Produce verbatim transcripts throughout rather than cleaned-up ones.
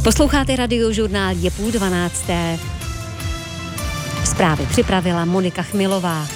Posloucháte Radiožurnál, je půl dvanácté. Zprávy připravila Monika Chmilová.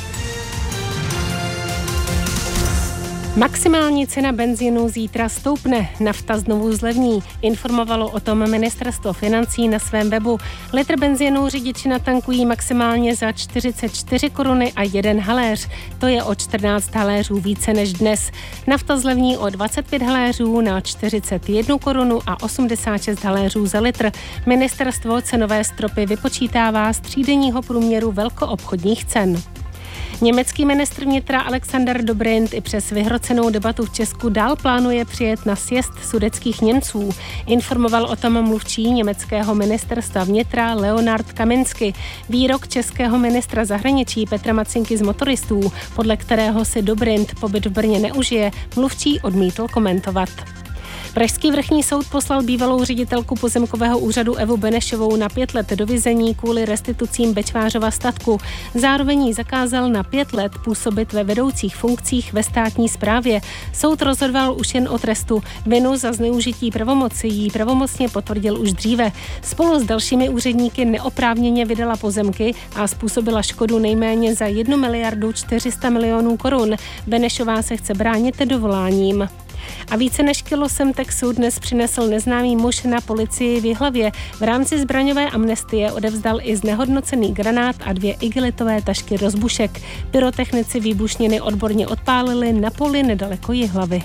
Maximální cena benzínu zítra stoupne, nafta znovu zlevní, informovalo o tom ministerstvo financí na svém webu. Litr benzínu řidiči natankují maximálně za čtyřicet čtyři koruny a jeden haléř. To je o čtrnáct haléřů více než dnes. Nafta zlevní o dvacet pět haléřů na čtyřicet jedna korunu a osmdesát šest haléřů za litr. Ministerstvo cenové stropy vypočítává z třídenního průměru velkoobchodních cen. Německý ministr vnitra Alexander Dobrindt i přes vyhrocenou debatu v Česku dál plánuje přijet na sjezd sudetských Němců. Informoval o tom mluvčí německého ministerstva vnitra Leonard Kaminsky. Výrok českého ministra zahraničí Petra Macinky z Motoristů, podle kterého si Dobrindt pobyt v Brně neužije, mluvčí odmítl komentovat. Pražský vrchní soud poslal bývalou ředitelku pozemkového úřadu Evu Benešovou na pět let do vězení kvůli restitucím Bečvářova statku. Zároveň jí zakázal na pět let působit ve vedoucích funkcích ve státní správě. Soud rozhodoval už jen o trestu. Vinu za zneužití pravomoci jí pravomocně potvrdil už dříve. Spolu s dalšími úředníky neoprávněně vydala pozemky a způsobila škodu nejméně za jednu miliardu čtyři sta milionů korun. Benešová se chce bránit dovoláním. A více než kilo Semtexu dnes přinesl neznámý muž na policii v Jihlavě. V rámci zbraňové amnestie odevzdal i znehodnocený granát a dvě igelitové tašky rozbušek. Pyrotechnici výbušniny odborně odpálili na poli nedaleko Jihlavy.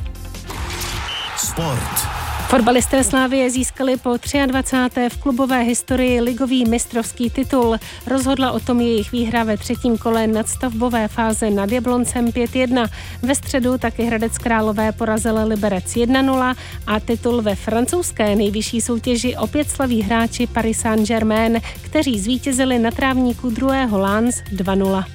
Sport. Fotbalisté Slavie získali po dvacáté třetí v klubové historii ligový mistrovský titul. Rozhodla o tom jejich výhra ve třetím kole nadstavbové fáze nad Jabloncem pět jedna. Ve středu taky Hradec Králové porazil Liberec jedna nula a titul ve francouzské nejvyšší soutěži opět slaví hráči Paris Saint-Germain, kteří zvítězili na trávníku druhého Lens dva nula.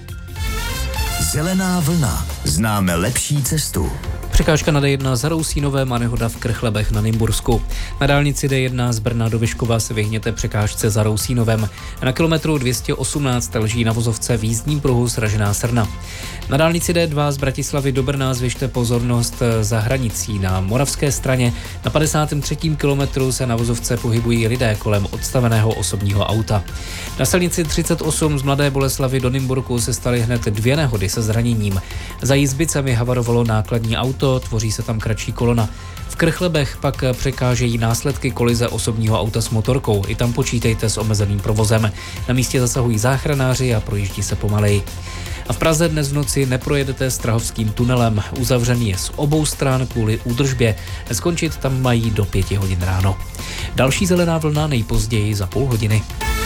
Zelená vlna. Známe lepší cestu. Překážka na D jedna za Rousínové a nehoda v Krchlebech na Nymbursku. Na dálnici D jedna z Brna do Vyškova se vyhněte překážce za Rousínovem. Na kilometru dvě stě osmnáct leží na vozovce v jízdním pruhu Sražená Srna. Na dálnici D dva z Bratislavy do Brna zvěšte pozornost za hranicí. Na moravské straně na padesátém třetím kilometru se na vozovce pohybují lidé kolem odstaveného osobního auta. Na silnici třicet osm z Mladé Boleslavi do Nymburku se staly hned dvě nehody se zraněním. Za Jizbicemi havarovalo nákladní auto, tvoří se tam kratší kolona. V Krchlebech pak překážejí následky kolize osobního auta s motorkou. I tam počítejte s omezeným provozem. Na místě zasahují záchranáři a projíždí se pomaleji. A v Praze dnes v noci neprojedete Strahovským tunelem. Uzavřený je z obou stran kvůli údržbě. Skončit tam mají do pěti hodin ráno. Další zelená vlna nejpozději za půl hodiny.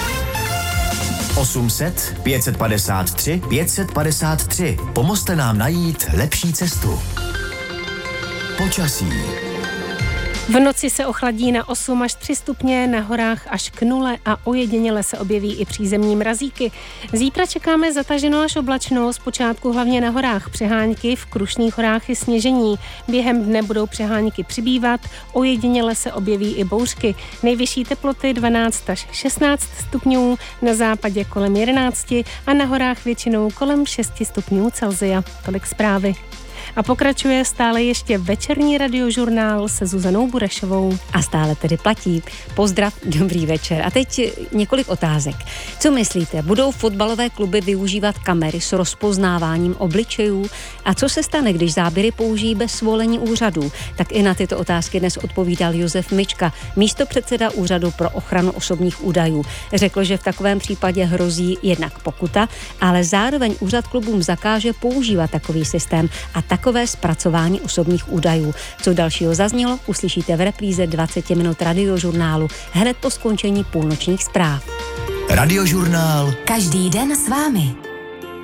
osm set pět set padesát tři pět set padesát tři. Pomozte nám najít lepší cestu. Počasí. V noci se ochladí na osm až tři stupně, na horách až k nule a ojediněle se objeví i přízemní mrazíky. Zítra čekáme zataženou až oblačno, zpočátku hlavně na horách přehánky, v Krušných horách i sněžení. Během dne budou přehánky přibývat, ojediněle se objeví i bouřky. Nejvyšší teploty dvanáct až šestnáct stupňů, na západě kolem jedenáct a na horách většinou kolem šest stupňů Celsia. Tolik zprávy. A pokračuje stále ještě večerní radiožurnál se Zuzanou Burešovou. A stále tedy platí. Pozdrav, dobrý večer. A teď několik otázek. Co myslíte, budou fotbalové kluby využívat kamery s rozpoznáváním obličejů? A co se stane, když záběry použijí bez svolení úřadů? Tak i na tyto otázky dnes odpovídal Josef Mička, místopředseda Úřadu pro ochranu osobních údajů. Řekl, že v takovém případě hrozí jednak pokuta, ale zároveň úřad klubům zakáže používat takový systém a takové zpracování osobních údajů. Co dalšího zaznělo, uslyšíte v repríze dvacet minut radiožurnálu hned po skončení půlnočních zpráv. Radiožurnál. Každý den s vámi.